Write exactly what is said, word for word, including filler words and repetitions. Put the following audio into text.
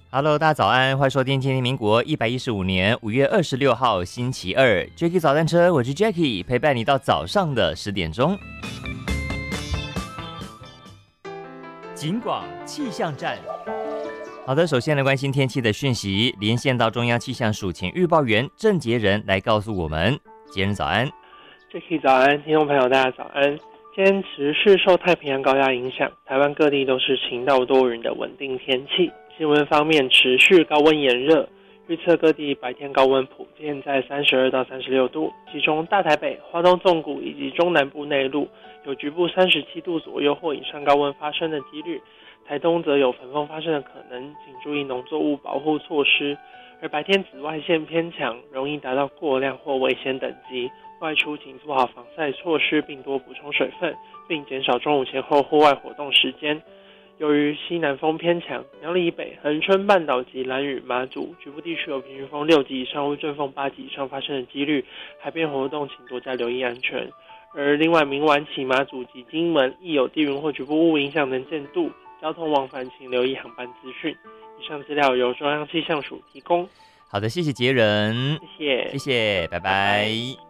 Hello，大家早安，欢迎收听今天民国一百一十五年五月二十六号星期二 Jackie 早餐车，我是 Jackie， 陪伴你到早上的十点钟。警广气象站。好的，首先来关心天气的讯息，连线到中央气象署前预报员郑杰仁来告诉我们。杰仁早安。 Jackie 早安，听众朋友大家早安。今天持续受太平洋高压影响，台湾各地都是晴到多云的稳定天气。新闻方面，持续高温炎热，预测各地白天高温普遍在三十二到三十六度，其中大台北、花东纵谷以及中南部内陆有局部三十七度左右或以上高温发生的几率，台东则有焚风发生的可能，请注意农作物保护措施。而白天紫外线偏强，容易达到过量或危险等级，外出请做好防晒措施，并多补充水分，并减少中午前后户外活动时间。由于西南风偏强，苗栗以北、恒春半岛及兰屿、马祖局部地区有平均风六级以上或阵风八级以上发生的几率，海边活动请多加留意安全。而另外，明晚起马祖及金门亦有地云或局部雾影响能见度，交通往返请留意航班资讯。以上资料由中央气象署提供。 好的，谢谢杰仁， 谢谢， 谢谢，拜拜。拜拜。